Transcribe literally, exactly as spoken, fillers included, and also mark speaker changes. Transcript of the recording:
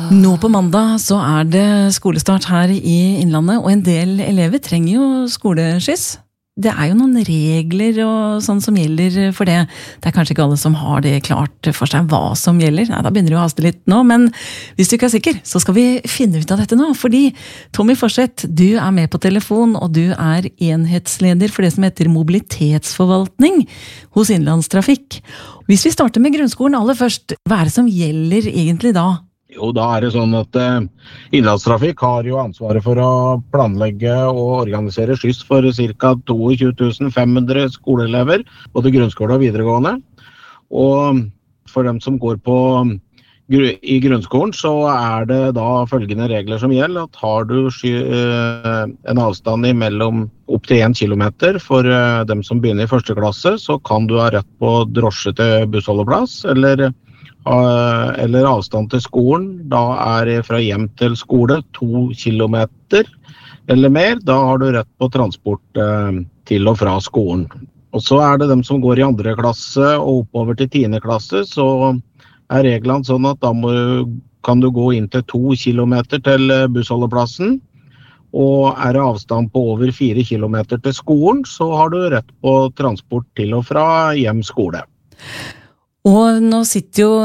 Speaker 1: Nå på mandag så er det skolestart her i Innlandet, og en del elever trenger jo skoleskyss. Det er jo noen regler og sånn som gjelder for det. Det er kanskje ikke alle som har det klart for seg hva som gjelder. Nei, da begynner det å haste litt nå, men hvis du ikke er sikker, så skal vi finne ut av dette nå. Fordi Tommy Forseth, du er med på telefon, og du er enhetsleder for det som heter mobilitetsforvaltning hos Innlandstrafikk. Hvis vi starter med grunnskolen aller først, hva er det som gjelder egentlig da?
Speaker 2: Jo, da er det sånn at eh, Innlandstrafikk har jo ansvaret for å planlegge og organisere skyss for ca. tjueto tusen fem hundre skoleelever, både grunnskole og videregående. Og for dem som går på i grunnskolen, så er det da følgende regler som gjelder, at har du sky, eh, en avstand mellom opp til en kilometer for eh, dem som begynner i første klasse, så kan du ha rett på drosje til bussholdeplass, eller eller avstand til skolen, da er det fra hjem til skole to kilometer eller mer, da har du rett på transport eh, til og fra skolen. Og så er det dem som går i andre klasse og oppover til tiende klasse, så er reglene sånn at da må, kan du gå inn til to kilometer til bussholdeplassen, og er det avstand på over fire kilometer til skolen, så har du rett på transport til og fra hjem skole.
Speaker 1: Og nå sitter jo